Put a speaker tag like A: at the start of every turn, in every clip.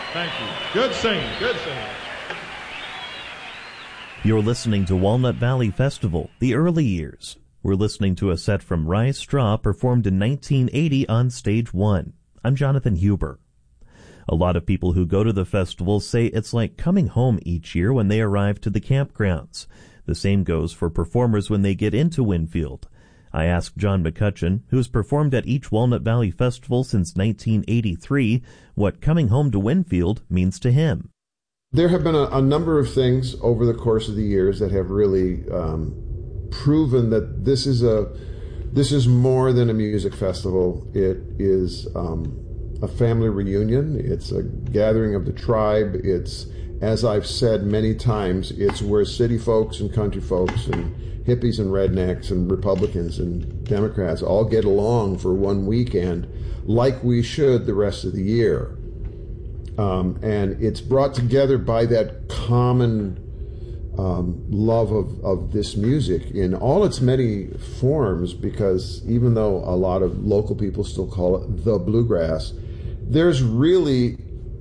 A: Thank you. Good singing, good singing.
B: You're listening to Walnut Valley Festival, the early years. We're listening to a set from Rye Straw performed in 1980 on Stage 1. I'm Jonathan Huber. A lot of people who go to the festival say it's like coming home each year when they arrive to the campgrounds. The same goes for performers when they get into Winfield. I asked John McCutcheon, who's performed at each Walnut Valley Festival since 1983, what coming home to Winfield means to him.
C: There have been a number of things over the course of the years that have really proven that this is more than a music festival. It is a family reunion. It's a gathering of the tribe. It's, as I've said many times, it's where city folks and country folks and hippies and rednecks and Republicans and Democrats all get along for one weekend like we should the rest of the year. And it's brought together by that common love of this music in all its many forms, because even though a lot of local people still call it the bluegrass, there's really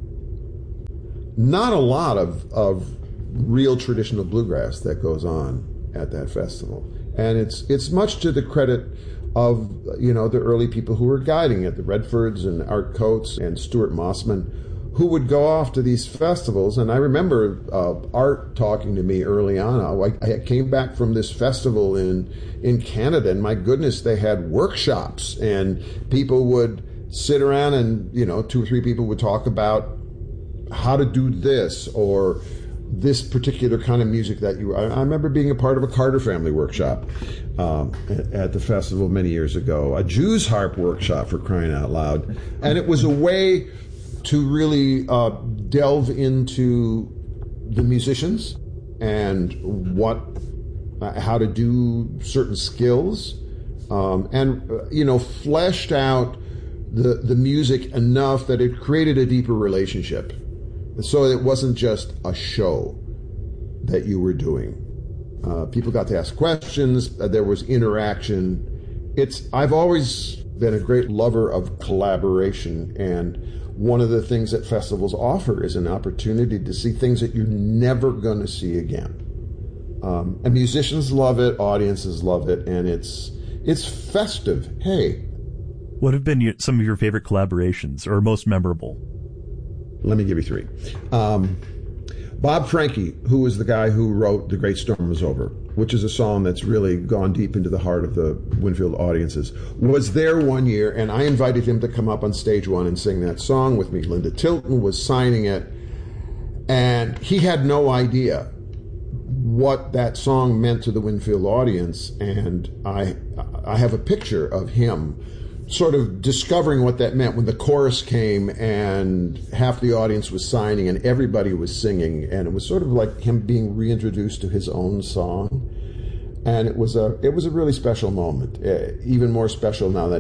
C: not a lot of real traditional bluegrass that goes on at that festival. And it's much to the credit of, the early people who were guiding it, the Redfords and Art Coates and Stuart Mossman, who would go off to these festivals. And I remember Art talking to me early on. I came back from this festival in Canada, and my goodness, they had workshops, and people would sit around and, 2 or 3 people would talk about how to do this or this particular kind of music that I remember being a part of a Carter family workshop at the festival many years ago, a Jew's harp workshop, for crying out loud. And it was a way to really delve into the musicians and how to do certain skills, and fleshed out the music enough that it created a deeper relationship. So it wasn't just a show that you were doing. People got to ask questions. There was interaction. I've always been a great lover of collaboration, and one of the things that festivals offer is an opportunity to see things that you're never going to see again. And musicians love it, audiences love it, and it's festive. Hey.
B: What have been some of your favorite collaborations or most memorable?
C: Let me give you 3. Bob Franke, who was the guy who wrote The Great Storm Was Over, which is a song that's really gone deep into the heart of the Winfield audiences, was there one year, and I invited him to come up on Stage 1 and sing that song with me. Linda Tilton was signing it, and he had no idea what that song meant to the Winfield audience, and I have a picture of him sort of discovering what that meant when the chorus came and half the audience was signing and everybody was singing, and it was sort of like him being reintroduced to his own song. And it was a really special moment, even more special now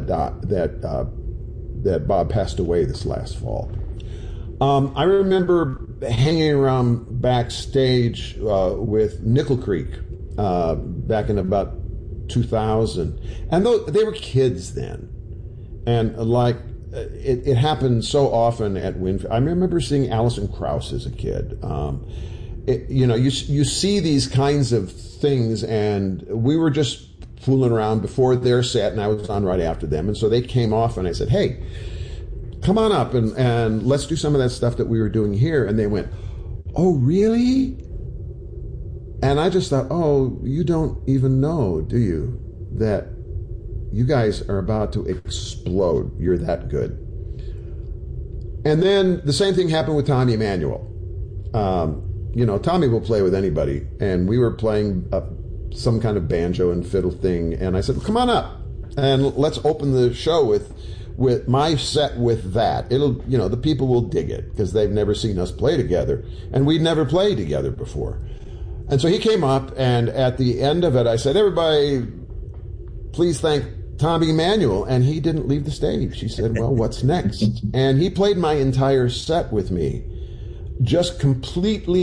C: that Bob passed away this last fall. I remember hanging around backstage with Nickel Creek back in about 2000, and they were kids then. And it happened so often at Winfield. I remember seeing Alison Krauss as a kid. You see these kinds of things, and we were just fooling around before their set, and I was on right after them. And so they came off, and I said, "Hey, come on up and let's do some of that stuff that we were doing here." And they went, "Oh, really?" And I just thought, "Oh, you don't even know, do you, that you guys are about to explode. You're that good." And then the same thing happened with Tommy Emmanuel. Tommy will play with anybody, and we were playing some kind of banjo and fiddle thing, and I said, well, "Come on up, and let's open the show with my set with that. It'll, the people will dig it because they've never seen us play together, and we'd never played together before." And so he came up, and at the end of it, I said, "Everybody, please thank Tommy Emmanuel," and he didn't leave the stage. He said, "Well, what's next?" And he played my entire set with me, just completely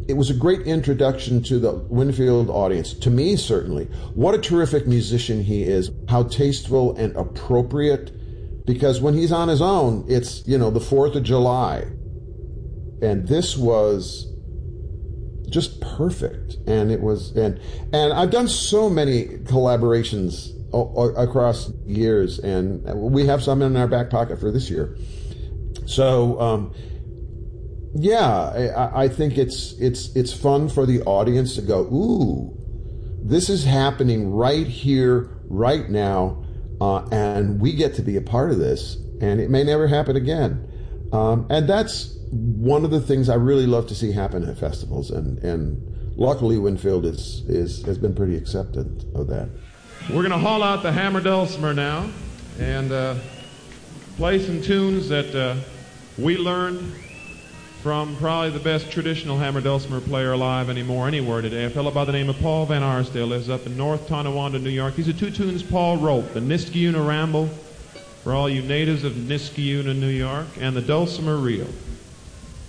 C: it was a great introduction to the Winfield audience, to me certainly. What a terrific musician he is, how tasteful and appropriate, because when he's on his own, it's, the 4th of July. And this was just perfect. And it was, and I've done so many collaborations across years, and we have some in our back pocket for this year. So, I think it's fun for the audience to go, ooh, this is happening right here, right now, and we get to be a part of this, and it may never happen again. And that's one of the things I really love to see happen at festivals, and luckily Winfield has been pretty acceptant of that.
A: We're going to haul out the hammer dulcimer now and play some tunes that we learned from probably the best traditional hammer dulcimer player alive anywhere today. A fellow by the name of Paul Van Arsdale lives up in North Tonawanda, New York. These are two tunes Paul wrote: the Niskayuna Ramble for all you natives of Niskayuna, New York, and the Dulcimer Reel.